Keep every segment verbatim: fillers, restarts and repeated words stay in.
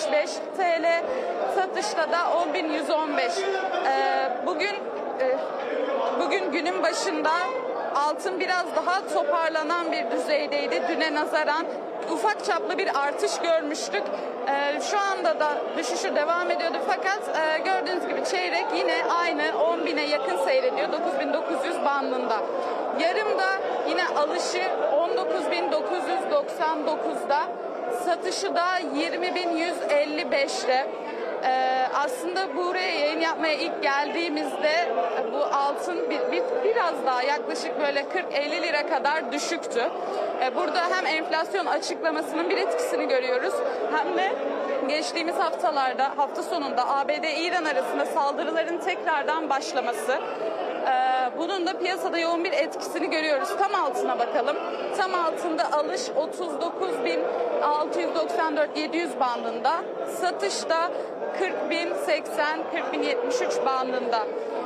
beş T L, satışta da on bin yüz on beş. Ee, bugün e, bugün günün başında altın biraz daha toparlanan bir düzeydeydi. Düne nazaran ufak çaplı bir artış görmüştük. Ee, şu anda da düşüşü devam ediyordu fakat e, gördüğünüz gibi çeyrek yine aynı on bine yakın seyrediyor, dokuz bin dokuz yüz bandında. Yarımda yine alışı on dokuz bin dokuz yüz doksan dokuzda, satışı da yirmi bin yüz elli beşte. Ee, aslında buraya yayın yapmaya ilk geldiğimizde bu altın bir, bir, biraz daha yaklaşık böyle kırk elli lira kadar düşüktü. Ee, burada hem enflasyon açıklamasının bir etkisini görüyoruz hem de geçtiğimiz haftalarda, hafta sonunda A B D-İran arasında saldırıların tekrardan başlaması. Bunun da piyasada yoğun bir etkisini görüyoruz. Tam altına bakalım. Tam altında alış otuz dokuz bin altı yüz doksan dört yedi yüz bandında. Satışta kırk bin seksen kırk bin yetmiş üç bandında.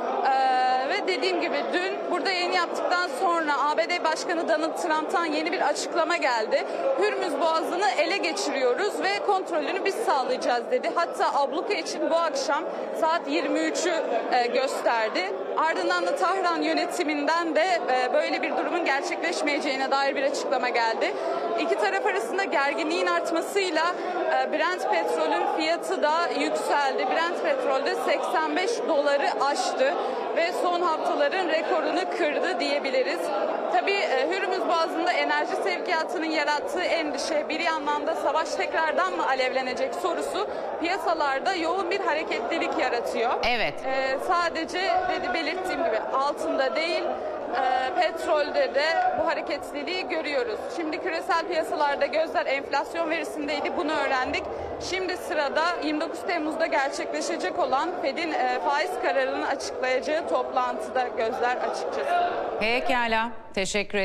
Ee, ve dediğim gibi dün burada yayın yaptıktan sonra A B D Başkanı Donald Trump'tan yeni bir açıklama geldi. Hürmüz Boğazı'nı ele geçiriyoruz ve kontrolünü biz sağlayacağız dedi. Hatta abluka için bu akşam saat yirmi üçü e, gösterdi. Ardından da Tahran yönetiminden de e, böyle bir durumun gerçekleşmeyeceğine dair bir açıklama geldi. İki taraf arasında gerginliğin artmasıyla e, Brent petrolün fiyatı da yükseldi. Brent petrolde seksen beş doları aştı ve son haftaların rekorunu kırdı diyebiliriz. Tabii e, Hürmüz Boğazı'nda enerji sevkiyatının yarattığı endişe, bir yandan da savaş tekrardan mı alevlenecek sorusu piyasalarda yoğun bir hareketlilik yaratıyor. Evet. E, sadece dedi belirttiğim gibi altında değil, e, petrolde de bu hareketliliği görüyoruz. Şimdi küresel piyasalarda gözler enflasyon verisindeydi, bunu öğrendik. Şimdi sırada yirmi dokuz Temmuz'da gerçekleşecek olan Fed'in e, faiz kararını açıklayacağı toplantıda gözler açıkçası. Pekala. Teşekkür ederim.